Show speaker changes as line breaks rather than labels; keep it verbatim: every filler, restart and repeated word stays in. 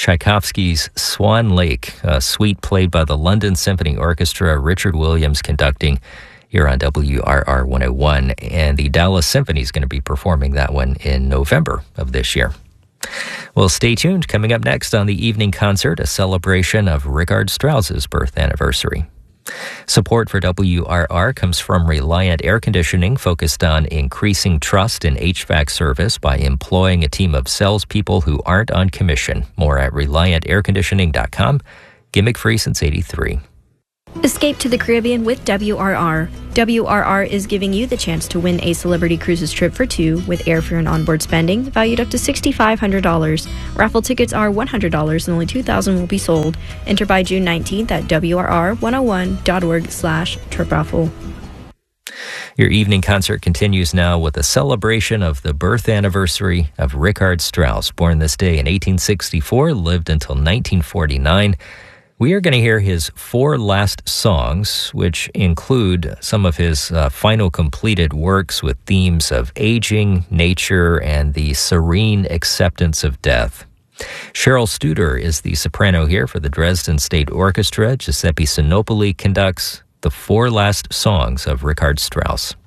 Tchaikovsky's Swan Lake, a suite played by the London Symphony Orchestra, Richard Williams conducting here on W R R one oh one. And the Dallas Symphony is going to be performing that one in November of this year. Well, stay tuned. Coming up next on the evening concert, a celebration of Richard Strauss's birth anniversary. Support for W R R comes from Reliant Air Conditioning, focused on increasing trust in H V A C service by employing a team of salespeople who aren't on commission. More at reliant air conditioning dot com. Gimmick free since eighty-three.
Escape to the Caribbean with W R R. W R R is giving you the chance to win a Celebrity Cruises trip for two with airfare and onboard spending valued up to six thousand five hundred dollars. Raffle tickets are one hundred dollars and only two thousand will be sold. Enter by June nineteenth at W R R one oh one dot org slash trip raffle.
Your evening concert continues now with a celebration of the birth anniversary of Richard Strauss, born this day in eighteen sixty-four, lived until nineteen forty-nine. We are going to hear his four last songs, which include some of his uh, final completed works with themes of aging, nature, and the serene acceptance of death. Cheryl Studer is the soprano here for the Dresden State Orchestra. Giuseppe Sinopoli conducts the four last songs of Richard Strauss.